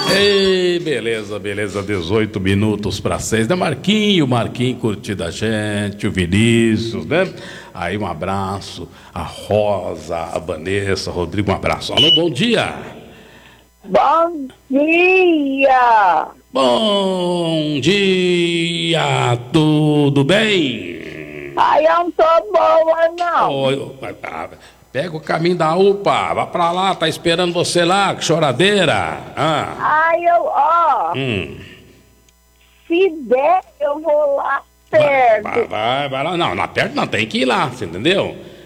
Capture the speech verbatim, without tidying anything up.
Ei, beleza, beleza, dezoito minutos para seis, né? Marquinho, Marquinho curtindo a gente, o Vinícius, né? Aí um abraço, a Rosa, a Vanessa, Rodrigo, um abraço. Alô, bom dia. Bom dia. Bom dia, tudo bem? Ai, eu não tô boa, não. Oi, pega o caminho da U P A, vá pra lá, tá esperando você lá, que choradeira. Ah. Ai, eu, ó, Hum. se der, eu vou lá perto. Vai, vai, vai lá. Não, lá perto não, tem que ir lá, você entendeu?